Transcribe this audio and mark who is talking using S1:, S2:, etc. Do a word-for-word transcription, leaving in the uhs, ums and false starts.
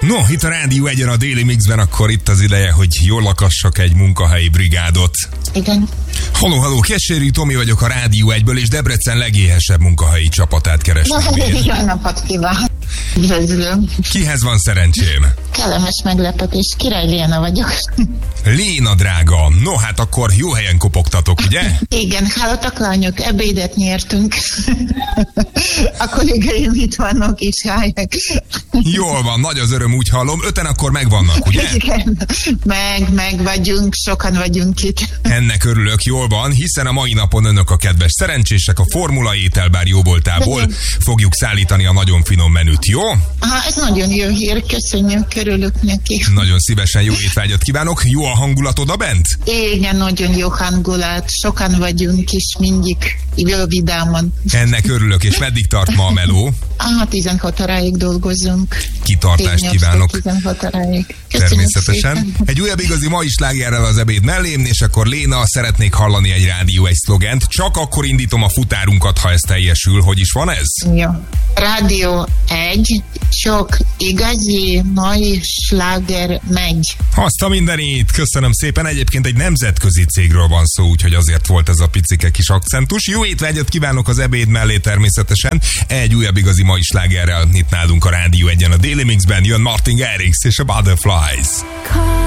S1: No, itt a Rádió egyen a Daily Mixben, akkor itt az ideje, hogy jól lakassak egy munkahelyi brigádot.
S2: Igen.
S1: Halló, halló, Keserű Tomi vagyok a Rádió egyből, és Debrecen legéhesebb munkahelyi csapatát kerestem.
S2: Jó napot kívánok! Üdvözlöm!
S1: Kihez van szerencsém?
S2: Kellemes meglepetés, Király Léna vagyok.
S1: Léna drága, no hát akkor jó helyen kopogtatok, ugye?
S2: Igen, hallottak lányok, ebédet nyertünk. A kollégáim itt vannak és állják.
S1: Jól van, nagy az öröm, úgy hallom. Öten akkor megvannak, ugye?
S2: Igen, meg, meg vagyunk, sokan vagyunk itt.
S1: Ennek örülök, jól van, hiszen a mai napon önök a kedves szerencsések, a formula ételbár jóvoltából fogjuk szállítani a nagyon finom menüt, jó?
S2: Aha, ez nagyon jó hír, köszönjük, körülök neki.
S1: Nagyon szívesen jó étvágyat kívánok, jó a hangulat oda bent?
S2: Igen, nagyon jó hangulat, sokan vagyunk és mindig jó vidáman.
S1: Ennek örülök, és meddig tart ma a meló?
S2: Ah, tizenhat óráig dolgozunk.
S1: Kitartást kívánok.
S2: tizenhat óráig.
S1: Természetesen.
S2: Szépen.
S1: Egy újabb igazi mai slágerrel az ebéd mellém, és akkor Léna, szeretnék hallani egy Rádió egy szlogent. Csak akkor indítom a futárunkat, ha ez teljesül. Hogy is van ez?
S2: Jó. Rádió egy, sok igazi mai sláger megy.
S1: Azt a mindenit, köszönöm szépen. Egyébként egy nemzetközi cégről van szó, úgyhogy azért volt ez a picike kis akcentus. Jó étvágyat kívánok az ebéd mellé természetesen. Egy újabb igazi mai slágerrel itt nálunk a Rádió egyen a Daily Mixben. Jön Martin Garrix és a Butterflies.